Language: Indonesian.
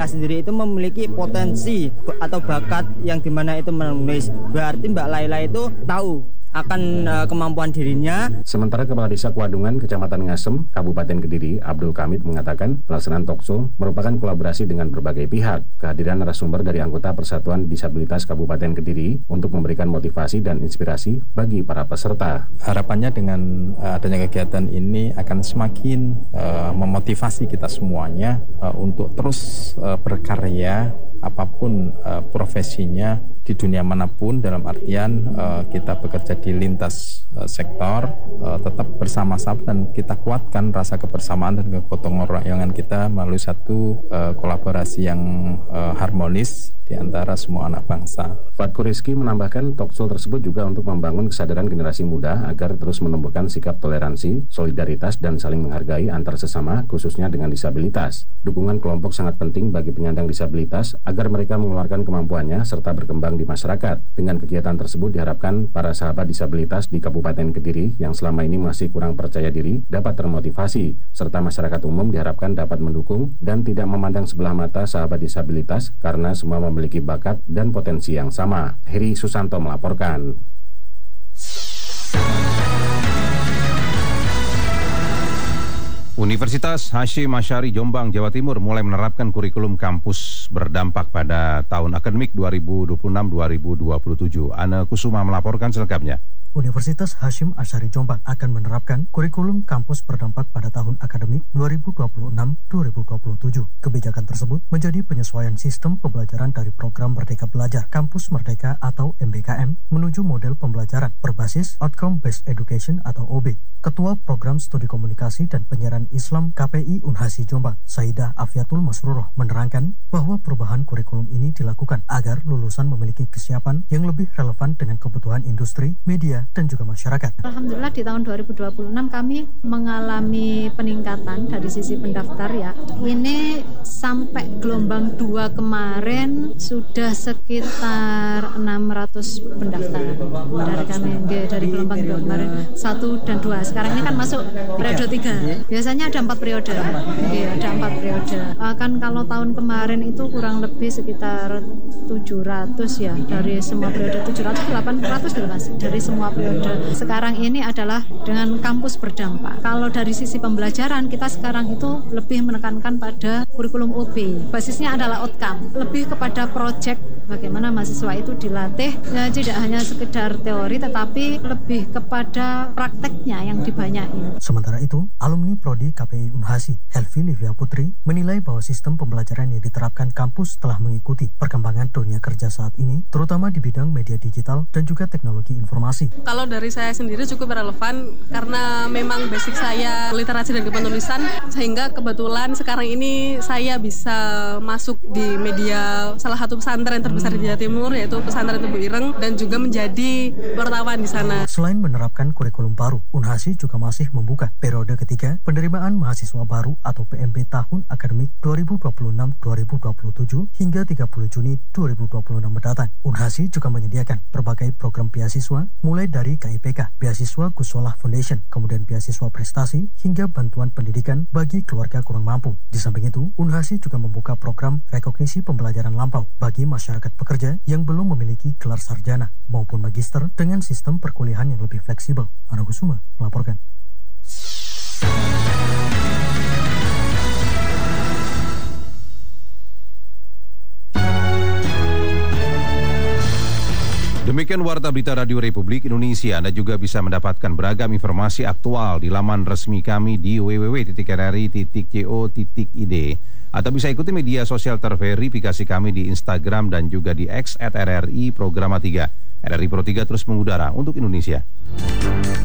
sendiri itu memiliki potensi atau bakat yang dimana itu menulis. Berarti Mbak Laila itu tahu akan kemampuan dirinya. Sementara Kepala Desa Kuadungan, Kecamatan Ngasem, Kabupaten Kediri, Abdul Kamid mengatakan pelaksanaan talkshow merupakan kolaborasi dengan berbagai pihak. Kehadiran narasumber dari anggota Persatuan Disabilitas Kabupaten Kediri untuk memberikan motivasi dan inspirasi bagi para peserta. Harapannya dengan adanya kegiatan ini akan semakin memotivasi kita semuanya untuk terus berkarya apapun profesinya di dunia manapun, dalam artian kita bekerja di lintas sektor, tetap bersama-sama dan kita kuatkan rasa kebersamaan dan kegotong royongan kita melalui satu kolaborasi yang harmonis di antara semua anak bangsa. Fatku Rizky menambahkan talkshow tersebut juga untuk membangun kesadaran generasi muda agar terus menumbuhkan sikap toleransi, solidaritas, dan saling menghargai antar sesama, khususnya dengan disabilitas. Dukungan kelompok sangat penting bagi penyandang disabilitas agar mereka mengeluarkan kemampuannya serta berkembang di masyarakat. Dengan kegiatan tersebut diharapkan para sahabat disabilitas di Kabupaten Kediri yang selama ini masih kurang percaya diri dapat termotivasi, serta masyarakat umum diharapkan dapat mendukung dan tidak memandang sebelah mata sahabat disabilitas karena semua memiliki bakat dan potensi yang sama. Heri Susanto melaporkan. Universitas Hasyim Asy'ari Jombang, Jawa Timur mulai menerapkan kurikulum kampus berdampak pada tahun akademik 2026-2027. Ana Kusuma melaporkan selengkapnya. Universitas Hasyim Asy'ari Jombang akan menerapkan kurikulum kampus berdampak pada tahun akademik 2026-2027. Kebijakan tersebut menjadi penyesuaian sistem pembelajaran dari program Merdeka Belajar Kampus Merdeka atau MBKM menuju model pembelajaran berbasis Outcome Based Education atau OB. Ketua Program Studi Komunikasi dan Penyiaran Islam KPI Unhasi Jombang, Saidah Afiatul Masruroh, menerangkan bahwa perubahan kurikulum ini dilakukan agar lulusan memiliki kesiapan yang lebih relevan dengan kebutuhan industri, media, dan juga masyarakat. Alhamdulillah di tahun 2026 kami mengalami peningkatan dari sisi pendaftar ya. Ini sampai gelombang 2 kemarin sudah sekitar 600 pendaftar dari kami, dari gelombang 2 kemarin 1 dan 2. Sekarang ini kan masuk periode 3. Biasanya ada 4 periode. Iya, ada 4 periode. Kan kalau tahun kemarin itu kurang lebih sekitar 700 ya, dari semua periode 700 800 gitu Mas, dari semua periode. Sekarang ini adalah dengan kampus berdampak. Kalau dari sisi pembelajaran kita sekarang itu lebih menekankan pada kurikulum OB. Basisnya adalah outcome, lebih kepada project, bagaimana mahasiswa itu dilatih ya, tidak hanya sekedar teori tetapi lebih kepada prakteknya yang dibanyakin. Sementara itu, alumni Prodi KPI Unhasi, Helvi Livia Putri, menilai bahwa sistem pembelajaran yang diterapkan kampus telah mengikuti perkembangan dunia kerja saat ini, terutama di bidang media digital dan juga teknologi informasi. Kalau dari saya sendiri cukup relevan karena memang basic saya literasi dan kepenulisan, sehingga kebetulan sekarang ini saya bisa masuk di media salah satu pesantren terbesar di Jawa Timur, yaitu pesantren Tebu Ireng, dan juga menjadi wartawan di sana. Selain menerapkan kurikulum baru, Unhasi juga masih membuka periode ketiga penerimaan mahasiswa baru atau PMB tahun akademik 2026-2027 hingga 30 Juni 2026 mendatang. Unhasi juga menyediakan berbagai program beasiswa mulai dari KIPK, beasiswa Gusolah Foundation, kemudian beasiswa prestasi hingga bantuan pendidikan bagi keluarga kurang mampu. Di samping itu, Unhasi juga membuka program rekognisi pembelajaran lampau bagi masyarakat pekerja yang belum memiliki gelar sarjana maupun magister dengan sistem perkuliahan yang lebih fleksibel. Ana Kusuma melaporkan. Demikian Warta Berita Radio Republik Indonesia. Anda juga bisa mendapatkan beragam informasi aktual di laman resmi kami di www.rri.co.id atau bisa ikuti media sosial terverifikasi kami di Instagram dan juga di X @RRI Programa 3. RRI Pro 3 terus mengudara untuk Indonesia.